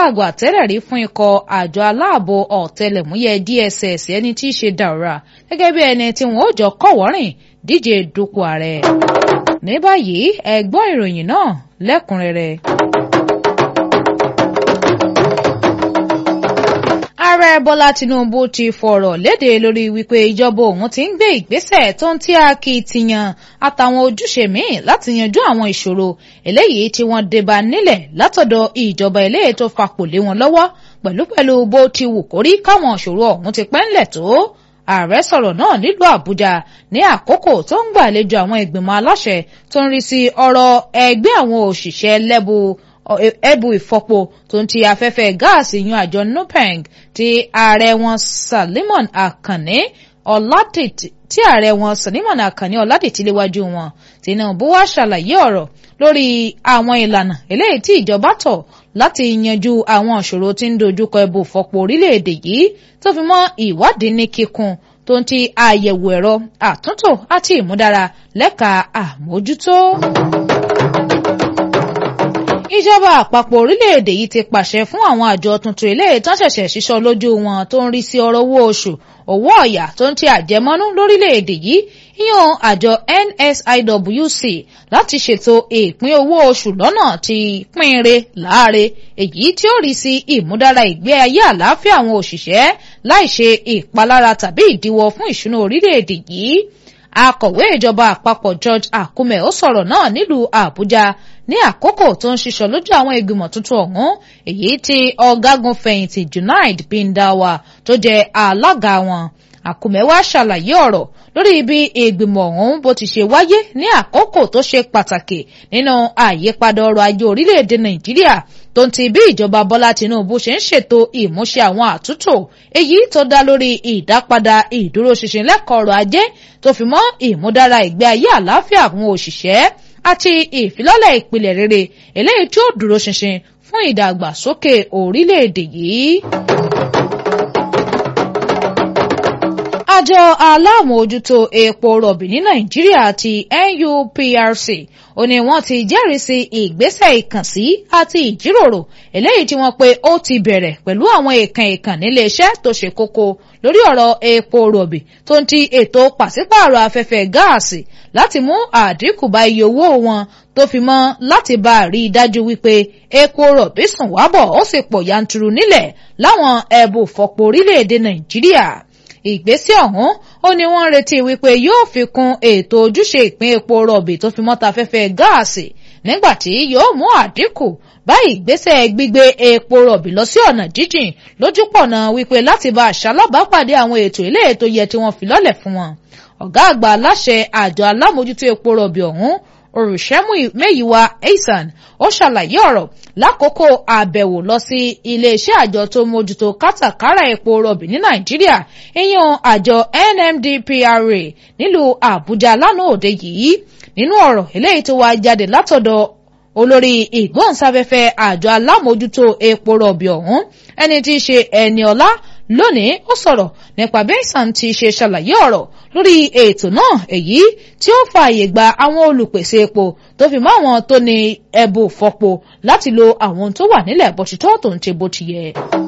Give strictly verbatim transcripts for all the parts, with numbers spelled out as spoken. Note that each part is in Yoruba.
àgbà tẹ́lẹ̀ rí fún ikọ̀ àjọ aláàbò ọ̀tẹlẹ̀múyẹ́ D S S ẹni tí í ṣe Daura gẹ́gẹ́ bí ẹni tí wọ́n ó jọ kọ́wọ́rìn díje dupò ààrẹ. ní báyìí ẹ gbọ́ ìròyìn náà lẹ́kùnrẹ́rẹ́. Ààrẹ Bọ́lá Tinubu ti fọ̀rọ̀ léde lórí wípé ìjọba òun ti ń gbé ìgbésẹ̀ tó ń tí akitiyan àtàwọn ojúṣe míì láti yanjú àwọn ìṣòro eléyìí tí wọ́n débá nílẹ̀ látọ̀dọ̀ ìjọba eléyìí tó fapò lé wọn lọ́wọ́ pẹ̀lú pẹ̀lú bó ti wù kórí káwọn ìṣòro ọ̀hún ti pẹ́ ńlẹ̀ tó. Ààrẹ sọ̀rọ̀ náà nílùú Àbújá ní àkókò tó ń gbàlejò àwọn ìgbìmọ̀ aláṣẹ tó ń rí sí ọ̀rọ̀ ẹgbẹ́ àwọn òṣìṣẹ́ lẹ́bù ẹbù ìfọpo tó ń ti afẹ́fẹ́ gáàsì yan àjọ NUPENG tí ààrẹ wọn Salimon Akànnì Ọládètì tí ààrẹ wọn Salimon Akànnì Ọládètì léwájú wọn. Tinubu wá ṣàlàyé ọ̀rọ̀ lórí àwọn ìlànà eléyìí tí ìjọba tọ̀ láti yanjú àwọn ìṣòro tí ń dojúkọ ẹbù ìfọpo orílẹ̀-èdè yìí tó fi mọ́ ìwádìí ní kíkún tó ń ti àyẹ̀wò ẹ̀rọ àtúntò àti ìmúdára lẹ́ka àmójútó. Ìjọba àpapọ̀ orílẹ̀-èdè yìí ti pàṣẹ fún àwọn àjọ tuntun eléyìí tán ṣẹ̀ṣẹ̀ ṣíṣọ́ lójú wọn tó ń rí sí ọ̀rọ̀ owó oṣù owó ọ̀yà tó ń ti àjẹmọ́nú lórílẹ̀-èdè yìí yíyan àjọ N S I W C láti ṣètò ìpín owó oṣù lọ́nà tí pínre láre èyí tí ó rí sí ìmúdára ìgbé ayé àlàáfíà àwọn òṣìṣẹ́ láì ṣe ìpalára tàbí ìdíwọ́ fún ìṣúná orílẹ̀-èdè yìí. Akọ̀wé ìjọba àpapọ̀ George Akume ó sọ̀rọ̀ náà nílùú Àbújá ní àkókò tó ń ṣiṣọ́ lójú àwọn ìgbìmọ̀ tuntun ọ̀hún èyí tí ọ̀gágun fẹ̀yìntì Junaid Bindawa tó jẹ́ alága wọn. Akume wá ṣàlàyé ọ̀rọ̀ lórí ibi ìgbìmọ̀ ọ̀hún bó ti ṣe wáyé ní àkókò tó ṣe pàtàkì nínú àyípadà ọrọ̀ ajé orílẹ̀-èdè Nàìjíríà tó ń ti bí ìjọba Bọ́lá Tinubu ṣe ń ṣètò ìmúṣẹ àwọn àtúntò èyí tó dá lórí ìdápadà ìdúróṣinṣin lẹ́kọ̀ọ́ ọrọ̀ ajé tó fi mọ́ ìmúdára ìgbé ayé àlàáfíà àwọn òṣìṣẹ́ àti ìfilọ́lẹ̀ ìpìlẹ̀ rere eléyìí tí ó dúró ṣinṣin fún ìdàgbàsókè orílẹ̀-èdè yìí. Àjọ aláàmójútó epo rọ̀bì ní Nàìjíríà ti N U P R C ó ní wọ́n ti jẹ́rìí sí ìgbésẹ̀ ìkànsí àti ìjíròrò eléyìí tí wọ́n pé ó ti bẹ̀rẹ̀ pẹ̀lú àwọn èèkàn èèkàn nílé iṣẹ́ tó ṣe kókó lórí ọ̀rọ̀ epo rọ̀bì tó ń ti ètò pàṣípààrọ̀ afẹ́fẹ́ gáàsì láti mú àdínkù bá iye owó wọn tó fi mọ́ láti bá a rí i dájú wípé epo rọ̀bì sùn wábọ̀ ó sì pọ̀ yanturu nílẹ̀ láwọn ẹbù fọpo orílẹ̀-èdè Nàìjíríà. Ìgbésẹ̀ ọ̀hún ó ní wọ́n retí wípé yóò fi kún ètò ojúṣe ìpín epo rọ̀bì tó fi mọ́ta afẹ́fẹ́ gáàsì nígbàtí yóò mú àdínkù bá ìgbésẹ̀ gbígbé epo rọ̀bì lọ sí ọ̀nà jíjìn lójúpọ̀nà wípé láti bá aṣalábàápàdé àwọn ètò ilé ètò yẹ tí wọ́n fi lọ́lẹ̀ fún wọn. Ọ̀gá àgbà aláṣẹ àjọ alámòjútó epo rọ̀bì ọ̀hún Olùṣẹ́múyìwá Ẹ̀sán ó ṣàlàyé ọ̀rọ̀ lákòókò àbẹ̀wò lọ sí iléeṣẹ́ àjọ tó mójútó kátàkárà epo rọ̀bì ní Nàìjíríà ìyẹn àjọ N M D P R A nílùú Àbújá lánàá òde yìí. Nínú ọ̀rọ̀ eléyìí tó wá jáde látọ̀dọ̀ olórí ìgbóhùnsáfẹ́fẹ́ àjọ alámòjútó epo rọ̀bì ọ̀hún ẹni tí í ṣe Ẹniọlá lónìí ó sọ̀rọ̀ nípa bí Ẹ̀sán ti ṣe ṣàlàyé ọ̀rọ̀ lórí ètò náà èyí tí ó fààyè gba àwọn olùpèsè epo tó fi mọ́ àwọn tó ní ẹbù fọpo láti lo àwọn tó wà nílẹ̀ bó ti tọ́ tó ń ṣe bó ti yẹ.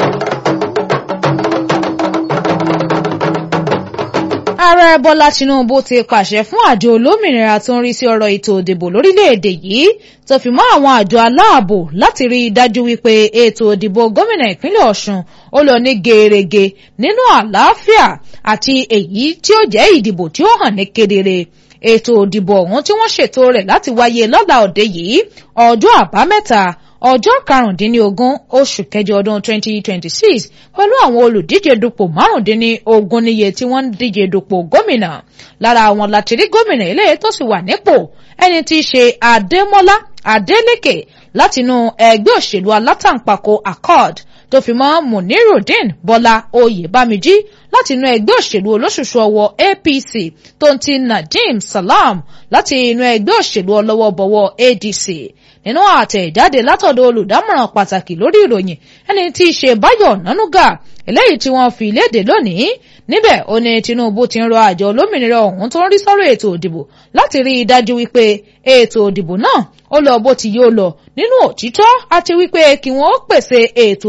Ààrẹ Bọ́lá Tinubu ti pàṣẹ fún àjọ olómìnira tó ń rí sí ọ̀rọ̀ ètò ìdìbò lórílẹ̀-èdè yìí tó fi mọ́ àwọn àjọ aláàbò láti rí i dájú wípé ètò ìdìbò gómìnà ìpínlẹ̀ Ọ̀ṣun ó lọ ní gèrègè nínú àlàáfíà àti èyí tí ó jẹ́ ìdìbò tí ó hàn ní kedere. Ètò ìdìbò ọ̀hún tí wọ́n ṣètò rẹ̀ láti wáyé lọ́la òde yìí ọjọ́ àbámẹ́ta ọjọ́ karùndínlógún oṣù kẹjọ ọdún twenty twenty six pẹ̀lú àwọn olùdíje dupò márùndínlógún níye tí wọ́n ń díje dupò gómìnà. Lára àwọn láti rí gómìnà eléyìí tó sì wà nípò ẹni tí í ṣe Adémọ́lá Adélékè látinú ẹgbẹ́ òṣèlú alátàǹpàkò Accord tó fi mọ́ Munirudeen Bọ́lá Oyèbámijí látinú ẹgbẹ́ òṣèlú olóṣùṣù ọwọ́ A P C tó ń ti Nadeem Salam láti inú ẹgbẹ́ òṣèlú ọlọ́wọ́ bọ̀wọ́ A D C. Nínú àtẹ̀jáde látọ̀dọ̀ olùdámọ̀ràn pàtàkì lórí ìròyìn ẹni tí í ṣe Báyọ̀ Nánúgà eléyìí tí wọ́n fi léde lónìí níbẹ̀ ó ní Tinubu ti ń rọ àjọ olómìnira ọ̀hún tó ń rí sọ́rọ̀ ètò òdìbò láti rí i dájú wípé ètò òdìbò náà ó lọ bó ti yóò lọ nínú òtítọ́ àti wípé kí wọ́n pèsè ètò